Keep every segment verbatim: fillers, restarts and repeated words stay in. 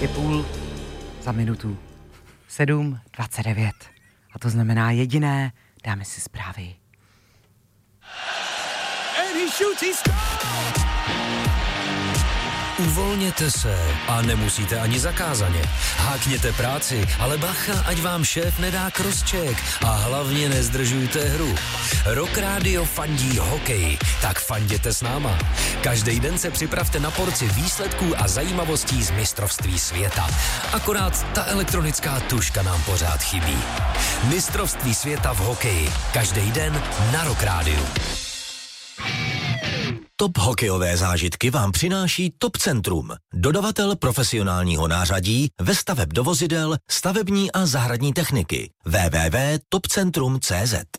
Je půl za minutu. sedm dvacet devět. A to znamená jediné, dáme si zprávy. Uvolněte se a nemusíte ani zakázaně. Hákněte práci, ale bacha, ať vám šéf nedá crosscheck a hlavně nezdržujte hru. Rock Radio fandí hokej, tak fanděte s náma. Každý den se připravte na porci výsledků a zajímavostí z mistrovství světa. Akorát ta elektronická tuška nám pořád chybí. Mistrovství světa v hokeji. Každý den na Rock Radio. Top hokejové zážitky vám přináší Top Centrum, dodavatel profesionálního nářadí ve staveb do vozidel, stavební a zahradní techniky. w w w tečka top centrum tečka c z.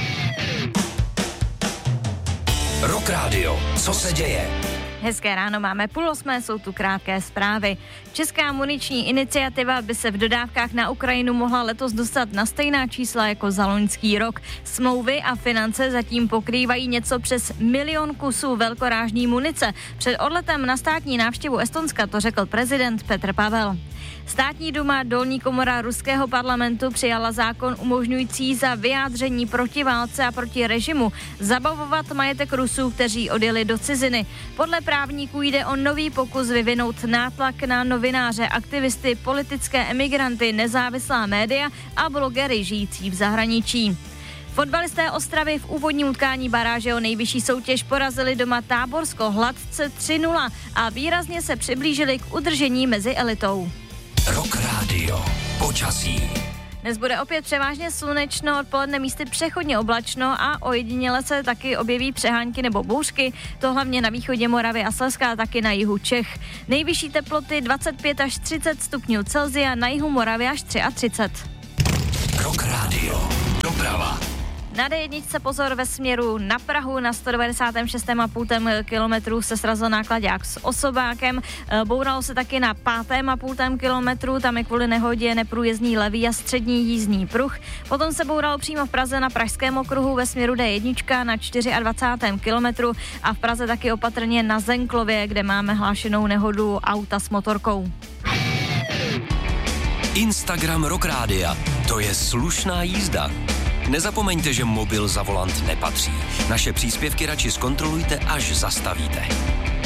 Rock Radio. Co se děje? Hezké ráno, máme půl osmé, jsou tu krátké zprávy. Česká muniční iniciativa by se v dodávkách na Ukrajinu mohla letos dostat na stejná čísla jako za loňský rok. Smlouvy a finance zatím pokrývají něco přes milion kusů velkorážní munice. Před odletem na státní návštěvu Estonska to řekl prezident Petr Pavel. Státní duma, dolní komora ruského parlamentu, přijala zákon umožňující za vyjádření proti válce a proti režimu zabavovat majetek Rusů, kteří odjeli do ciziny. Podle právníků jde o nový pokus vyvinout nátlak na novináře, aktivisty, politické emigranty, nezávislá média a blogery žijící v zahraničí. Fotbalisté Ostravy v úvodním utkání baráže o nejvyšší soutěž porazili doma Táborsko hladce tři nula a výrazně se přiblížili k udržení mezi elitou. Rock Radio. Počasí. Dnes bude opět převážně slunečno, odpoledne místy přechodně oblačno a ojediněle se taky objeví přehánky nebo bouřky, to hlavně na východě Moravy a Slezska a taky na jihu Čech. Nejvyšší teploty dvacet pět až třicet stupňů Celsia, na jihu Moravy až třicet tři. Rock Radio. Doprava. Na dé jedna pozor ve směru na Prahu, na sto devadesát šest celá pět kilometru se srazil náklaďák s osobákem, bouralo se taky na pět celá pět kilometru, tam je kvůli nehodě neprůjezdný levý a střední jízdní pruh. Potom se bouralo přímo v Praze na Pražském okruhu ve směru dé jedna na dvacet čtyři kilometru a v Praze taky opatrně na Zenklově, kde máme hlášenou nehodu auta s motorkou. Instagram Rock Rádia. To je slušná jízda. Nezapomeňte, že mobil za volant nepatří. Naše příspěvky radši zkontrolujte, až zastavíte.